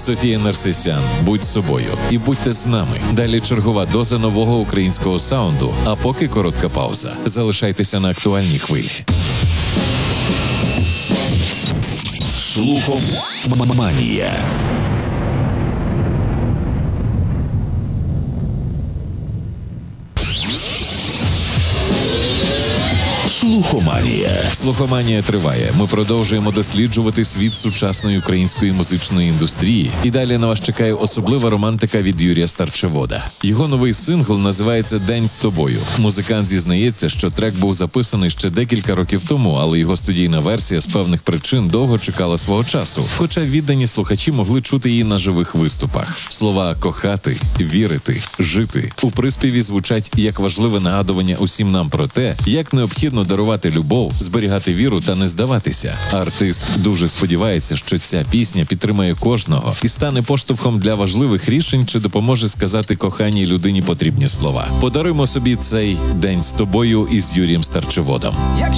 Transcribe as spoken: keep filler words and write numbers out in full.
Софія Нарсисян, будь собою і будьте з нами. Далі чергова доза нового українського саунду, а поки коротка пауза. Залишайтеся на актуальній хвилі. Слухом Манія. Слухоманія. Слухоманія триває. Ми продовжуємо досліджувати світ сучасної української музичної індустрії. І далі на вас чекає особлива романтика від Юрія Старчевода. Його новий сингл називається «День з тобою». Музикант зізнається, що трек був записаний ще декілька років тому, але його студійна версія з певних причин довго чекала свого часу. Хоча віддані слухачі могли чути її на живих виступах. Слова «кохати», «вірити», «жити» у приспіві звучать як важливе нагадування усім нам про те, як необхідно дарувати любов, зберігати віру та не здаватися. Артист дуже сподівається, що ця пісня підтримає кожного і стане поштовхом для важливих рішень чи допоможе сказати коханій людині потрібні слова. Подаруємо собі цей «День з тобою» із Юрієм Старчеводом.